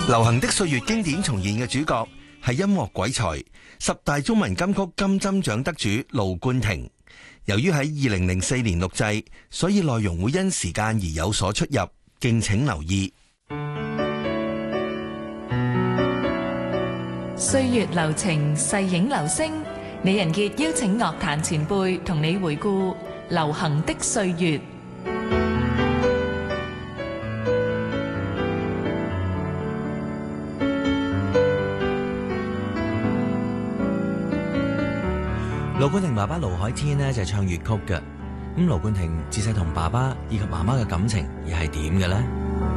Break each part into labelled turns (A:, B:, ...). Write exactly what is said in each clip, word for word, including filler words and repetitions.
A: 流行的歲月經典重現嘅主角係音樂鬼才、十大中文金曲金針獎得主盧冠廷。由於喺二零零四年錄製，所以內容會因時間而有所出入，敬請留意。
B: 歲月流情，逝影流聲。李仁傑邀請樂壇前輩同你回顧流行的歲月。
C: 盧冠廷爸爸盧海天呢就係唱粵曲嘅，咁盧冠廷自細同爸爸以及媽媽嘅感情又係點嘅咧？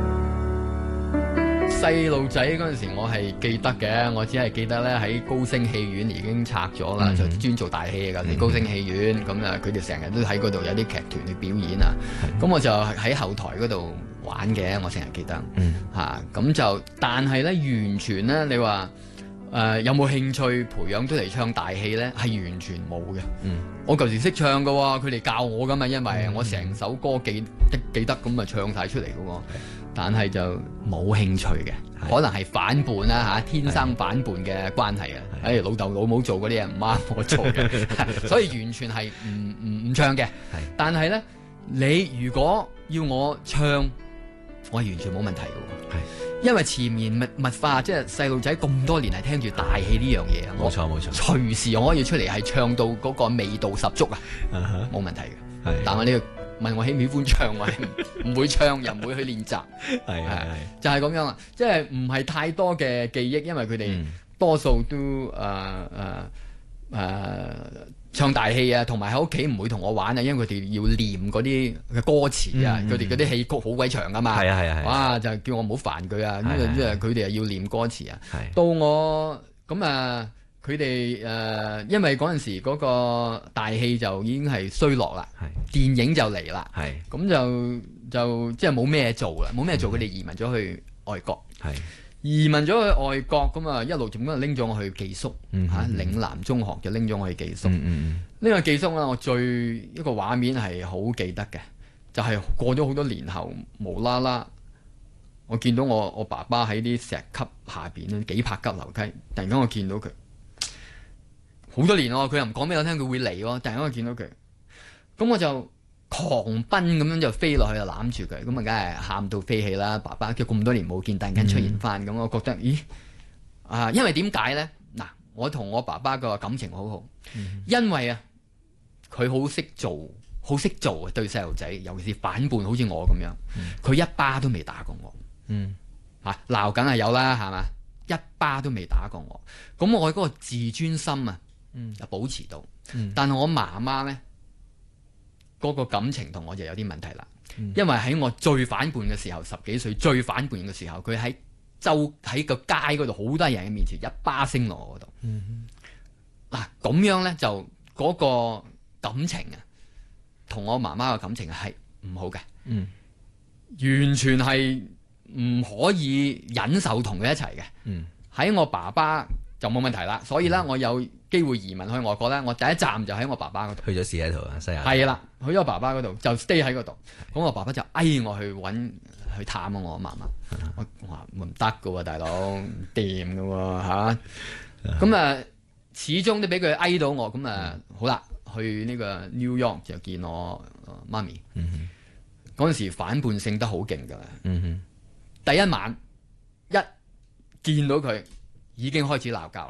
D: 細路仔嗰陣時我係記得嘅，我只係記得咧喺高升戲院已經拆咗啦，嗯、就專做大戲嘅。嗯、高升戲院咁啊，佢哋成日都喺嗰度有啲劇團去表演啊。咁、嗯、我就喺後台嗰度玩嘅，我成日記得。嚇咁、嗯啊、就，但係咧完全咧，你話。誒、呃、有冇興趣培養出嚟唱大戲咧？係完全冇嘅。嗯，我舊時識唱嘅喎，佢哋教我噶嘛，因為我成首歌記得記得咁啊唱晒出嚟嘅喎。但係就冇興趣嘅，可能係反叛啦嚇，天生反叛嘅關係啊。誒、哎、老豆老母做嗰啲嘢唔啱我做嘅，所以完全係唔唔唔唱嘅。但係咧，你如果要我唱，我係完全冇問題嘅喎。因為潛移默默化，即係細路仔咁多年係聽住大戲呢樣嘢啊！
C: 冇錯冇錯，
D: 隨時我可以出嚟係唱到嗰個味道十足啊！冇、uh huh. 問題嘅。係，但係你問我喜唔喜歡唱，我係唔會唱，又唔會去練習。係係就係、是、咁樣啊！即係唔係太多嘅記憶，因為佢哋多數都誒誒誒。呃呃呃唱大戲啊，同埋喺屋企唔會同我玩啊，因為佢哋要念嗰啲嘅歌詞啊，佢哋嗰啲戲曲好鬼長噶嘛，係啊係啊，哇就叫我唔好煩佢啊，因為因為佢哋係要念歌詞啊。到我咁啊，佢哋誒，因為嗰陣時嗰個大戲就已經係衰落啦，電影就嚟啦，咁就就即係冇咩做啦，冇咩做，佢哋移民咗去外國。移民咗去外國咁啊，一路咁樣拎咗我去寄宿嚇、嗯哼啊，嶺南中學就拎咗我去寄宿。呢、嗯嗯、個寄宿咧，我最一個畫面係好記得嘅，就係、是、過咗好多年後，無啦啦，我見到我我爸爸喺啲石級下邊咧，幾百級樓梯，突然間我見到佢，好多年咯，佢又唔講俾我聽佢會嚟喎，突然間我見到佢，咁我就狂奔咁樣就飛落去就攬住佢，咁啊梗係喊到飛起啦！爸爸佢咁多年冇見，突然間出現翻，咁、嗯、我覺得，咦啊！因為點解咧？嗱，我同我爸爸個感情好好，嗯、因為啊，佢好識做，好識做啊！對細路仔，尤其是反叛，好似我咁樣，佢、嗯、一巴都未打過我，嗯，嚇鬧梗係有啦，係嘛？一巴都未打過我，咁我嗰個自尊心啊，嗯，就保持到，嗯、但係我媽媽咧。嗰個感情同我就有啲問題啦，嗯、因為喺我最反叛嘅時候，十幾歲最反叛嘅時候，佢喺周喺個街嗰度，好多人嘅面前一巴聲落我嗰度。嗱咁、嗯啊、樣咧就嗰、嗰個感情啊，同我媽媽嘅感情係唔好嘅，嗯、完全係唔可以忍受同佢一齊嘅。喺、嗯、我爸爸就冇問題啦，所以咧、嗯、我有機會移民去外國咧，我第一站就喺我爸爸嗰度。去咗西雅圖啊，西雅圖。係啦，去咗我爸爸嗰度就 stay 喺嗰度。咁的我爸爸就嗌我去揾去探我媽媽。的我我話唔得㗎喎，大佬唔掂㗎喎嚇。咁啊，始終都俾佢嗌到我。咁啊，好啦，去呢個 New York 就見我媽咪。嗰陣、嗯、哼時反叛性得好勁㗎啦。嗯、哼第一晚一見到佢已經開始鬧交。